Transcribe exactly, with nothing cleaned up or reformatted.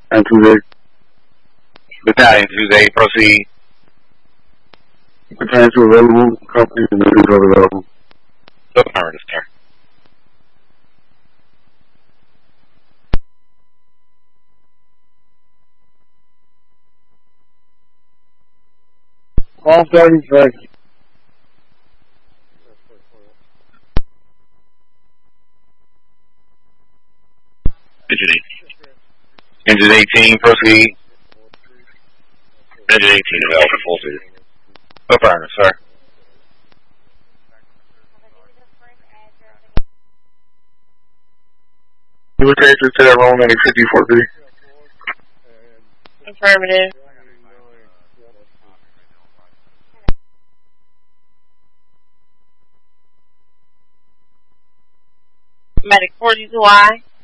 And Tuesday. Battalion Tuesday, proceed. Battalion two available. Company and medics are available. Affirmative, sir. All starting track. Engine eighteen, proceed. Engine eighteen available, full speed. Affirmative, sir. You would take this to that roll name fifty-four B. Affirmative. Medic forty-two I.